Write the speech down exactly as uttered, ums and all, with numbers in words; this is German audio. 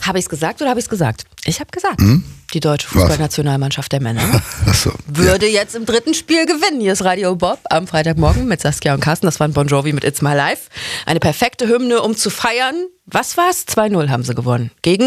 Habe ich es gesagt oder habe ich es gesagt? Ich habe gesagt. Hm? Die deutsche Fußballnationalmannschaft der Männer Ach so, würde ja. jetzt im dritten Spiel gewinnen. Hier ist Radio Bob am Freitagmorgen mit Saskia und Carsten. Das war ein Bon Jovi mit It's My Life. Eine perfekte Hymne, um zu feiern. Was war's? zwei null haben sie gewonnen. Gegen